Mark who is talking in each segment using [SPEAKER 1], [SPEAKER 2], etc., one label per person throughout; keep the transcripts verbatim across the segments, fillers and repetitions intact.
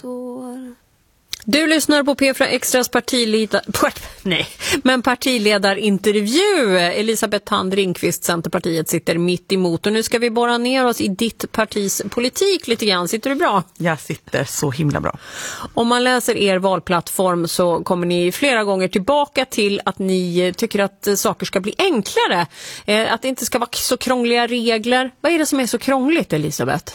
[SPEAKER 1] Står... Du lyssnar på P fyra Extras partiledar... Nej, men partiledarintervju. Elisabeth Thand Ringqvist, Centerpartiet, sitter mitt emot. Och nu ska vi borra ner oss i ditt partis politik lite grann. Sitter du bra?
[SPEAKER 2] Jag sitter så himla bra.
[SPEAKER 1] Om man läser er valplattform så kommer ni flera gånger tillbaka till att ni tycker att saker ska bli enklare. Att det inte ska vara så krångliga regler. Vad är det som är så krångligt, Elisabeth?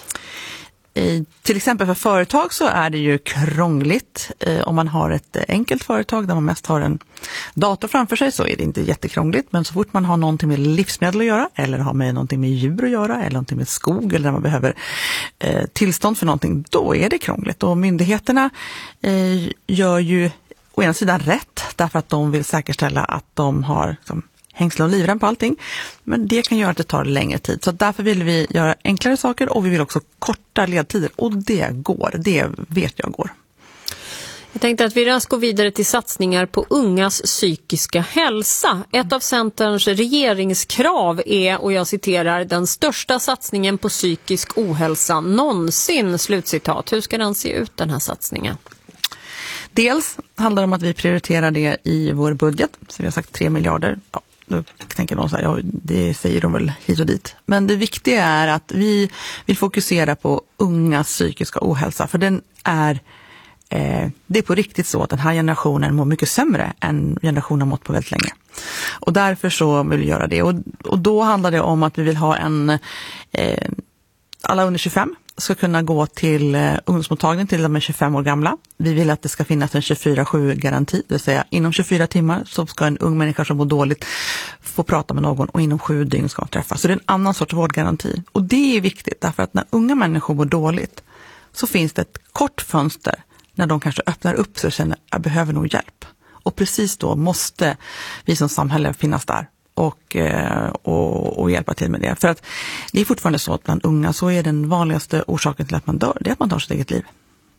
[SPEAKER 2] I, till exempel för företag så är det ju krångligt. Eh, om man har ett enkelt företag där man mest har en dator framför sig så är det inte jättekrångligt. Men så fort man har någonting med livsmedel att göra eller har med någonting med djur att göra eller någonting med skog eller där man behöver eh, tillstånd för någonting, då är det krångligt. Och myndigheterna eh, gör ju å ena sidan rätt därför att de vill säkerställa att de har... Liksom, hängsla och livrem på allting. Men det kan göra att det tar längre tid. Så därför vill vi göra enklare saker och vi vill också korta ledtider. Och det går. Det vet jag går.
[SPEAKER 1] Jag tänkte att vi raskt går vidare till satsningar på ungas psykiska hälsa. Ett av Centerns regeringskrav är, och jag citerar, den största satsningen på psykisk ohälsa någonsin. Slutcitat. Hur ska den se ut, den här satsningen?
[SPEAKER 2] Dels handlar det om att vi prioriterar det i vår budget. Så vi har sagt tre miljarder. Ja. Då tänker någon så här, ja, det säger de väl hit och dit. Men det viktiga är att vi vill fokusera på ungas psykiska ohälsa. För den är, eh, det är på riktigt så att den här generationen mår mycket sämre än generationen har mått på väldigt länge. Och därför så vill vi göra det. Och, och då handlar det om att vi vill ha en, eh, alla under tjugofem ska kunna gå till eh, ungdomsmottagning till de är tjugofem år gamla. Vi vill att det ska finnas en tjugofyra sju-garanti. Det vill säga inom tjugofyra timmar så ska en ung människa som mår dåligt få prata med någon och inom sju dygn ska de träffas. Så det är en annan sorts vårdgaranti. Och det är viktigt därför att när unga människor mår dåligt så finns det ett kort fönster när de kanske öppnar upp sig och känner att jag behöver nog hjälp. Och precis då måste vi som samhälle finnas där. Och, och, och hjälpa till med det. För att det är fortfarande så att bland unga så är den vanligaste orsaken till att man dör, det är att man tar sitt eget liv.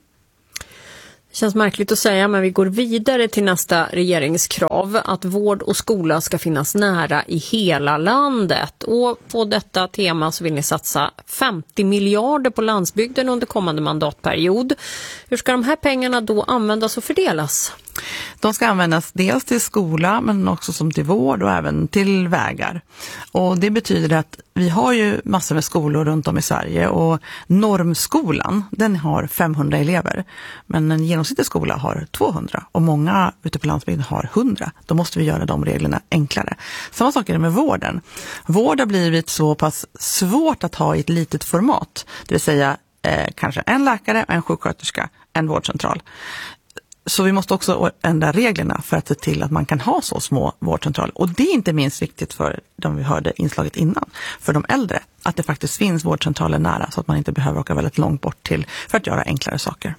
[SPEAKER 1] Det känns märkligt att säga, men vi går vidare till nästa regeringskrav, att vård och skola ska finnas nära i hela landet. Och på detta tema så vill ni satsa femtio miljarder på landsbygden under kommande mandatperiod. Hur ska de här pengarna då användas och fördelas?
[SPEAKER 2] De ska användas dels till skola men också som till vård och även till vägar. Och det betyder att vi har ju massor med skolor runt om i Sverige och normskolan, den har femhundra elever. Men en genomsnittlig skola har tvåhundra och många ute på landsbygden har hundra. Då måste vi göra de reglerna enklare. Samma sak är det med vården. Vård har blivit så pass svårt att ha i ett litet format. Det vill säga eh, kanske en läkare, en sjuksköterska, en vårdcentral. Så vi måste också ändra reglerna för att se till att man kan ha så små vårdcentraler. Och det är inte minst viktigt för de vi hörde inslaget innan, för de äldre. Att det faktiskt finns vårdcentraler nära så att man inte behöver åka väldigt långt bort till för att göra enklare saker.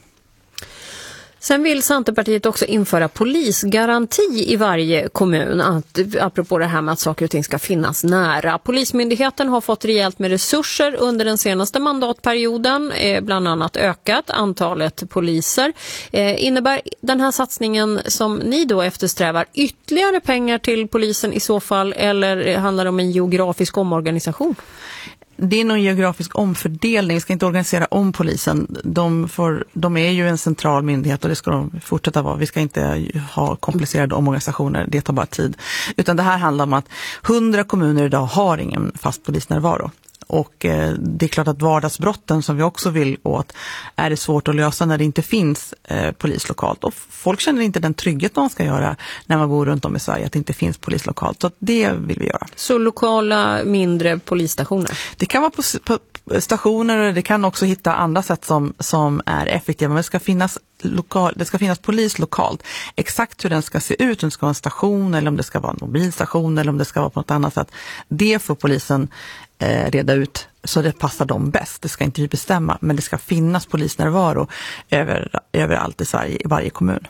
[SPEAKER 1] Sen vill Centerpartiet också införa polisgaranti i varje kommun, att, apropå det här med att saker och ting ska finnas nära. Polismyndigheten har fått rejält med resurser under den senaste mandatperioden, eh, bland annat ökat antalet poliser. Eh, innebär den här satsningen som ni då eftersträvar ytterligare pengar till polisen i så fall, eller handlar det om en geografisk omorganisation?
[SPEAKER 2] Det är någon geografisk omfördelning. Vi ska inte organisera om polisen. De, får, de är ju en central myndighet och det ska de fortsätta vara. Vi ska inte ha komplicerade omorganisationer. Det tar bara tid. Utan det här handlar om att hundra kommuner idag har ingen fast polisnärvaro. Och eh, det är klart att vardagsbrotten som vi också vill åt är det svårt att lösa när det inte finns eh, polis lokalt. Och folk känner inte den trygghet de ska göra när man bor runt om i Sverige, att det inte finns polis lokalt. Så det vill vi göra.
[SPEAKER 1] Så lokala mindre polisstationer?
[SPEAKER 2] Det kan vara på, på stationer, det kan också hitta andra sätt som, som är effektiva. Men det ska finnas lokal, det ska finnas polis lokalt. Exakt hur den ska se ut, om det ska vara en station eller om det ska vara en mobilstation eller om det ska vara på något annat sätt. Det får polisen eh, reda ut så det passar dem bäst. Det ska inte vi bestämma, men det ska finnas polisnärvaro över, överallt i Sverige, i varje kommun.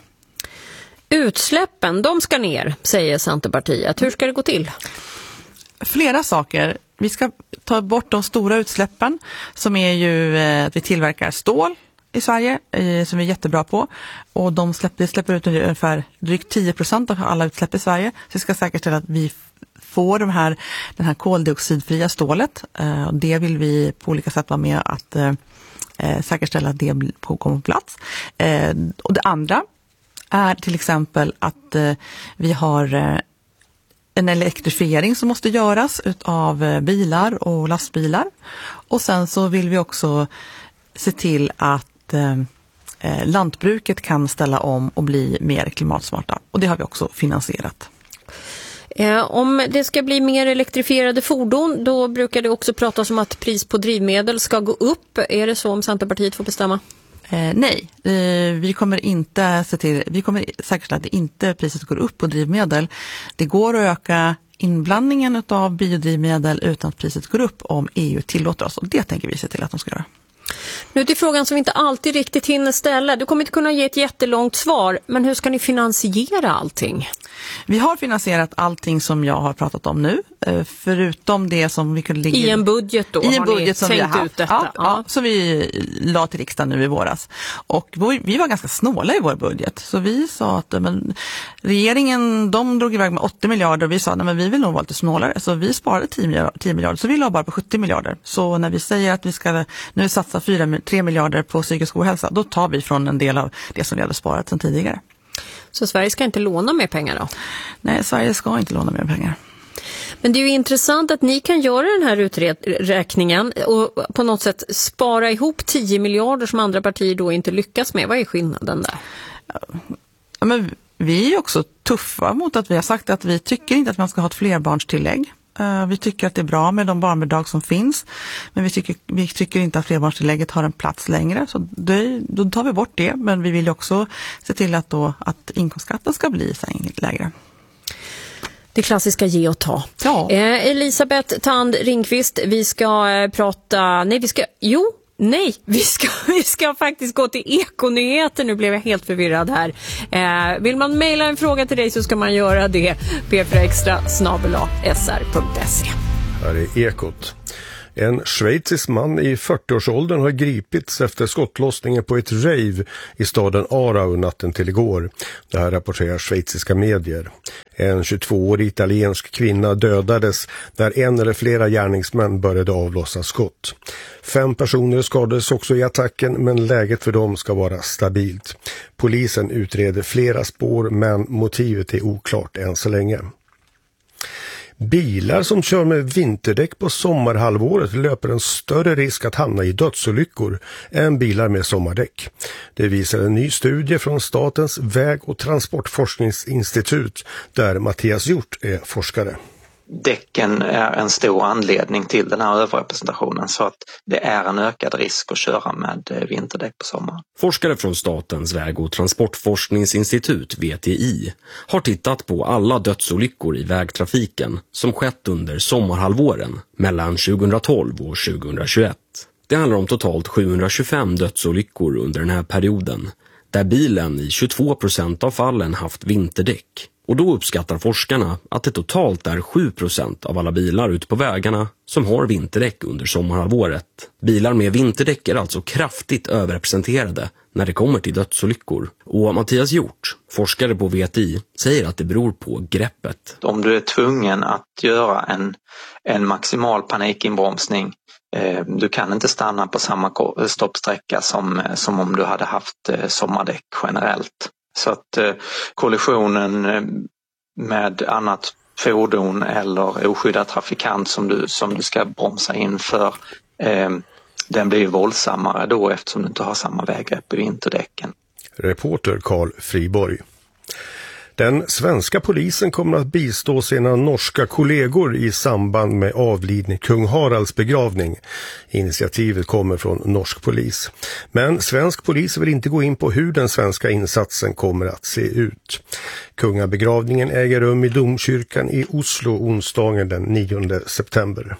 [SPEAKER 1] Utsläppen, de ska ner, säger Centerpartiet. Hur ska det gå till?
[SPEAKER 2] Flera saker. Vi ska ta bort de stora utsläppen som är ju eh, att vi tillverkar stål i Sverige eh, som vi är jättebra på. Och de släpper, släpper ut ungefär drygt tio procent av alla utsläpp i Sverige. Så vi ska säkerställa att vi får de här, den här koldioxidfria stålet. Eh, och det vill vi på olika sätt vara med att, eh, eh, säkerställa att det på, kommer på plats. Eh, och det andra är till exempel att eh, vi har eh, en elektrifiering som måste göras av bilar och lastbilar. Och sen så vill vi också se till att eh, lantbruket kan ställa om och bli mer klimatsmarta. Och det har vi också finansierat.
[SPEAKER 1] Eh, om det ska bli mer elektrifierade fordon, då brukar det också pratas om att pris på drivmedel ska gå upp. Är det så om Centerpartiet får bestämma?
[SPEAKER 2] Eh, nej, eh, vi kommer inte se till, vi kommer säkerställa att det inte priset går upp på drivmedel. Det går att öka inblandningen av biodrivmedel utan att priset går upp om E U tillåter oss, och det tänker vi se till att de ska göra.
[SPEAKER 1] Nu till frågan som vi inte alltid riktigt hinner ställa. Du kommer inte kunna ge ett jättelångt svar, men hur ska ni finansiera allting?
[SPEAKER 2] Vi har finansierat allting som jag har pratat om nu, förutom det som vi kunde ligga
[SPEAKER 1] i en budget då.
[SPEAKER 2] I en budget som vi har haft,
[SPEAKER 1] ut detta?
[SPEAKER 2] Ja,
[SPEAKER 1] ja.
[SPEAKER 2] Ja, som vi la till riksdagen nu i våras. Och vi var ganska snåla i vår budget, så vi sa att men, regeringen, de drog iväg med åttio miljarder och vi sa att vi vill nog vara lite snålare, så vi sparade tio miljarder, så vi la bara på sjuttio miljarder. Så när vi säger att vi ska nu satsa tre miljarder på psykisk ohälsa, då tar vi från en del av det som vi hade sparat sedan tidigare.
[SPEAKER 1] Så Sverige ska inte låna mer pengar då?
[SPEAKER 2] Nej, Sverige ska inte låna mer pengar.
[SPEAKER 1] Men det är ju intressant att ni kan göra den här uträkningen och på något sätt spara ihop tio miljarder som andra partier då inte lyckas med. Vad är skillnaden där?
[SPEAKER 2] Ja, men vi är också tuffa mot att vi har sagt att vi tycker inte att man ska ha ett flerbarnstillägg. Vi tycker att det är bra med de barnbidrag som finns, men vi tycker, vi tycker inte att flerbarnstillägget har en plats längre, så det, då tar vi bort det. Men vi vill också se till att, då, att inkomstskatten ska bli lägre.
[SPEAKER 1] Det klassiska ge och ta.
[SPEAKER 2] Ja.
[SPEAKER 1] Eh, Elisabeth Tand Ringqvist, vi ska eh, prata... Nej, vi ska... Jo! Nej, vi ska, vi ska faktiskt gå till Ekonyheter. Nu blev jag helt förvirrad här. Eh, vill man mejla en fråga till dig så ska man göra det. p fyra extra snabel-a s r punkt se.
[SPEAKER 3] Här är Ekot. En schweizisk man i fyrtioårsåldern har gripits efter skottlossningen på ett rave i staden Aarau natten till igår. Det här rapporterar schweiziska medier. En tjugotvåårig italiensk kvinna dödades när en eller flera gärningsmän började avlossa skott. Fem personer skadades också i attacken, men läget för dem ska vara stabilt. Polisen utreder flera spår, men motivet är oklart än så länge. Bilar som kör med vinterdäck på sommarhalvåret löper en större risk att hamna i dödsolyckor än bilar med sommardäck. Det visar en ny studie från Statens väg- och transportforskningsinstitut där Mattias Hjort är forskare.
[SPEAKER 4] Däcken är en stor anledning till den här överrepresentationen, så att det är en ökad risk att köra med vinterdäck på sommaren.
[SPEAKER 5] Forskare från Statens väg- och transportforskningsinstitut V T I har tittat på alla dödsolyckor i vägtrafiken som skett under sommarhalvåren mellan tjugohundratolv och tjugohundratjugoett. Det handlar om totalt sjuhundratjugofem dödsolyckor under den här perioden, där bilen i tjugotvå procent av fallen haft vinterdäck. Och då uppskattar forskarna att det totalt är sju procent av alla bilar ute på vägarna som har vinterdäck under sommarhalvåret. Bilar med vinterdäck är alltså kraftigt överrepresenterade när det kommer till dödsolyckor. Och Mattias Hjort, forskare på V T I, säger att det beror på greppet.
[SPEAKER 4] Om du är tvungen att göra en, en maximal panikinbromsning, eh, du kan inte stanna på samma stoppsträcka som, som om du hade haft eh, sommardäck generellt. Så att eh, kollisionen med annat fordon eller oskyddad trafikant som du, som du ska bromsa in för, eh, den blir våldsammare då eftersom du inte har samma väggrepp i vinterdäcken.
[SPEAKER 3] Reporter Carl Friborg. Den svenska polisen kommer att bistå sina norska kollegor i samband med avlidne kung Haralds begravning. Initiativet kommer från norsk polis. Men svensk polis vill inte gå in på hur den svenska insatsen kommer att se ut. Kungabegravningen äger rum i domkyrkan i Oslo onsdagen den nionde september.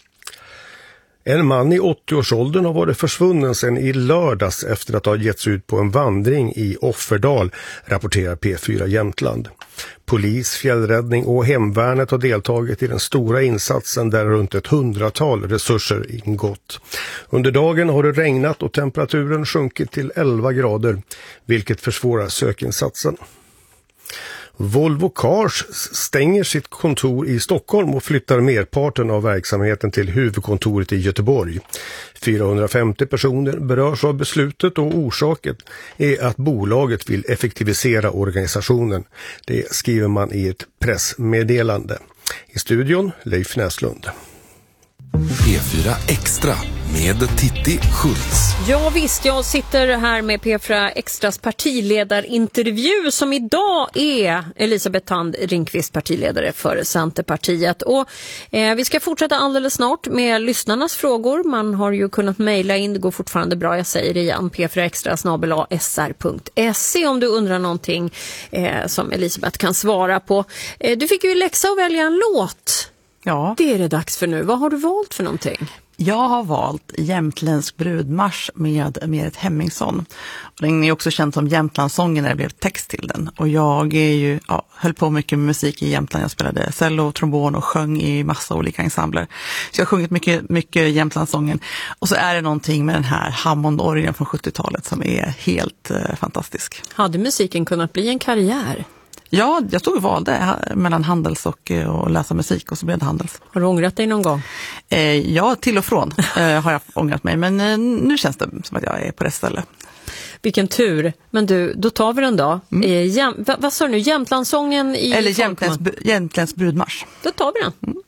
[SPEAKER 3] En man i åttioårsåldern har varit försvunnen sedan i lördags efter att ha getts ut på en vandring i Offerdal, rapporterar P fyra Jämtland. Polis, fjällräddning och hemvärnet har deltagit i den stora insatsen där runt ett hundratal resurser ingått. Under dagen har det regnat och temperaturen sjunkit till elva grader, vilket försvårar sökinsatsen. Volvo Cars stänger sitt kontor i Stockholm och flyttar merparten av verksamheten till huvudkontoret i Göteborg. fyrahundrafemtio personer berörs av beslutet och orsaken är att bolaget vill effektivisera organisationen. Det skriver man i ett pressmeddelande. I studion Leif Näslund.
[SPEAKER 6] P fyra Extra med Titti Schultz.
[SPEAKER 1] Ja visst, jag sitter här med P fyra Extras partiledarintervju som idag är Elisabeth Thand Ringqvist, partiledare för Centerpartiet. Och eh, vi ska fortsätta alldeles snart med lyssnarnas frågor. Man har ju kunnat mejla in, det går fortfarande bra, jag säger det igen, p fyra extra snabel-a s r punkt se om du undrar någonting eh, som Elisabeth kan svara på. Eh, du fick ju läxa att välja en låt.
[SPEAKER 2] Ja.
[SPEAKER 1] Det är det dags för nu. Vad har du valt för någonting?
[SPEAKER 2] Jag har valt Jämtländsk brudmarsch med Merit Hemmingsson. Och den är också känd som Jämtlandssången när det blev text till den. Och jag är ju, ja, höll på mycket med musik i Jämtland. Jag spelade cello, trombon och sjöng i massa olika ensembler. Så jag har sjungit mycket, mycket Jämtlandssången. Och så är det någonting med den här Hammond-orgeln från sjuttiotalet som är helt eh, fantastisk.
[SPEAKER 1] Hade musiken kunnat bli en karriär?
[SPEAKER 2] Ja, jag stod och valde mellan Handels och, och läsa musik och så blev det Handels.
[SPEAKER 1] Har du ångrat dig någon gång?
[SPEAKER 2] Eh, ja, till och från eh, har jag ångrat mig. Men eh, nu känns det som att jag är på rätt ställe.
[SPEAKER 1] Vilken tur. Men du, då tar vi den då. Mm. Eh, jäm, vad, vad sa du nu? Jämtlandssången i...
[SPEAKER 2] Eller Jämtländsk, Jämtländsk brudmarsch.
[SPEAKER 1] Då tar vi den.
[SPEAKER 2] Mm.